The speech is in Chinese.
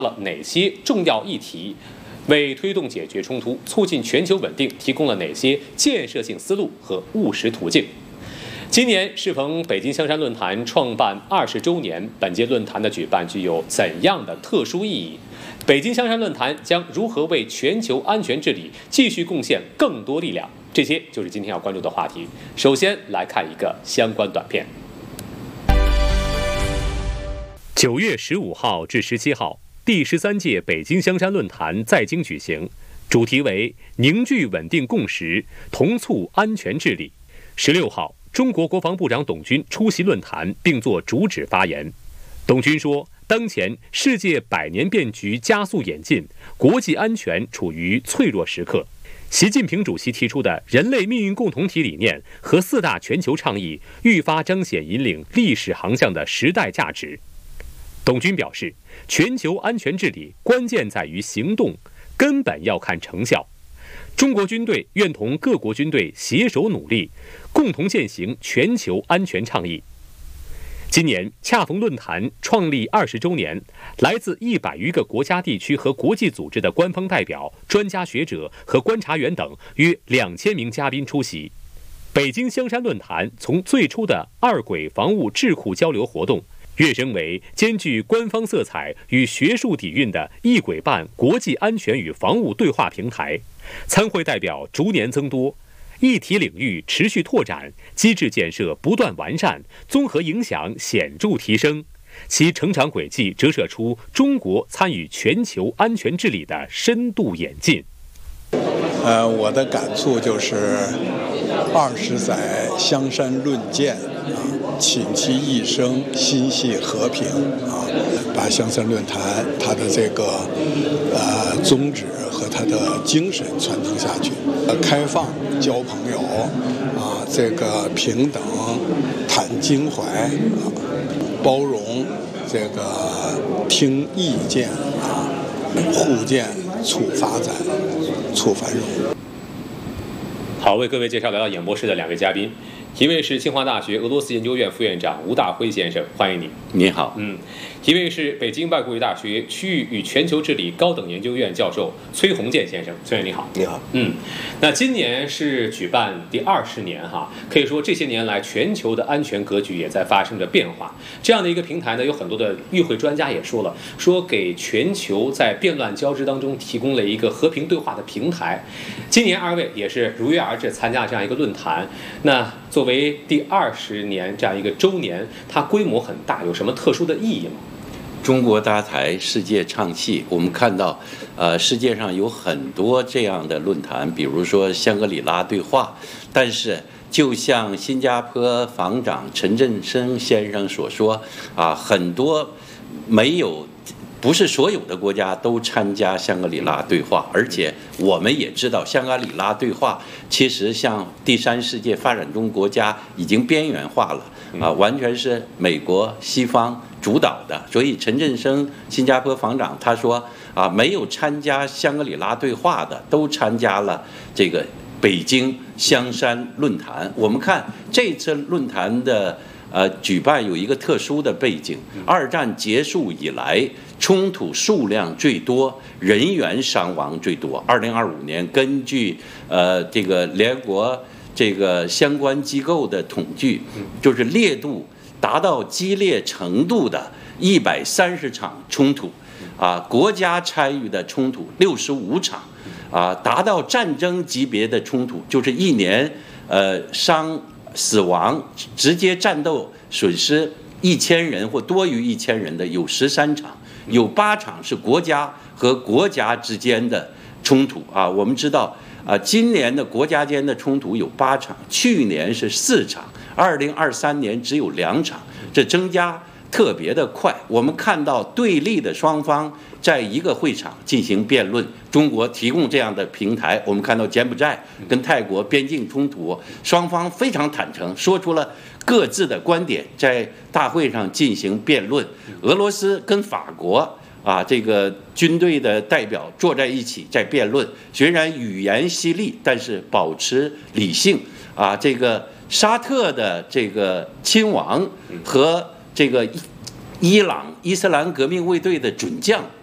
了哪些重要议题，为推动解决冲突、促进全球稳定提供了哪些建设性思路和务实途径。今年适逢北京香山论坛创办20周年，本届论坛的举办具有怎样的特殊意义？北京香山论坛将如何为全球安全治理继续贡献更多力量？这些就是今天要关注的话题。首先来看一个相关短片。9月15号至17号，第13届北京香山论坛在京举行，主题为凝聚稳定共识，同促安全治理。16号，中国国防部长董军出席论坛并作主旨发言。董军说，当前世界百年变局加速演进，国际安全处于脆弱时刻。习近平主席提出的人类命运共同体理念和4大全球倡议，愈发彰显引领历史航向的时代价值。董军表示，全球安全治理关键在于行动，根本要看成效。中国军队愿同各国军队携手努力，共同践行全球安全倡议。今年恰逢论坛创立20周年，来自100余个国家地区和国际组织的官方代表、专家学者和观察员等约2000名嘉宾出席。北京香山论坛从最初的2轨防务智库交流活动，跃升为兼具官方色彩与学术底蕴的1轨办国际安全与防务对话平台。参会代表逐年增多，议题领域持续拓展，机制建设不断完善，综合影响显著提升，其成长轨迹折射出中国参与全球安全治理的深度演进。 我的感触就是20载香山论剑倾其一生心系和平把香山论坛它的这个宗旨和它的精神传承下去，开放交朋友这个平等谈襟怀包容这个听意见互鉴促发展促繁荣。 好，为各位介绍来到演播室的2位嘉宾，一位是清华大学俄罗斯研究院副院长吴大辉先生，欢迎你。 你好。 一位是北京外国语大学区域与全球治理高等研究院教授崔洪建先生，崔先生你好。 你好。 那今年是举办第20年可以说这些年来全球的安全格局也在发生着变化。这样的一个平台呢，有很多的与会专家也说了，说给全球在变乱交织当中提供了一个和平对话的平台。今年2位也是如约而至参加这样一个论坛。那作为第20年这样一个周年，它规模很大，有什么特殊的意义吗？ 中国搭台，世界唱戏。我们看到，世界上有很多这样的论坛，比如说香格里拉对话。但是，就像新加坡防长陈振声先生所说，很多不是所有的国家都参加香格里拉对话，而且我们也知道，香格里拉对话其实像第3世界发展中国家已经边缘化了，完全是美国西方主导的。所以陈振声新加坡防长他说，没有参加香格里拉对话的都参加了这个北京香山论坛。我们看这次论坛的举办有一个特殊的背景，2战结束以来冲突数量最多，人员伤亡最多。2025年根据这个联合国这个相关机构的统计，就是烈度达到激烈程度的130场冲突，国家参与的冲突65场，达到战争级别的冲突，就是1年死亡直接战斗损失1000人或多于1000人的有13场，有8场是国家和国家之间的冲突我们知道今年的国家间的冲突有8场，去年是4场，2023年只有2场，这增加特别的快。我们看到对立的双方在一个会场进行辩论，中国提供这样的平台。我们看到柬埔寨跟泰国边境冲突，双方非常坦诚，说出了各自的观点，在大会上进行辩论。俄罗斯跟法国这个军队的代表坐在一起在辩论，虽然语言犀利，但是保持理性这个沙特的这个亲王和这个伊朗伊斯兰革命卫队的准将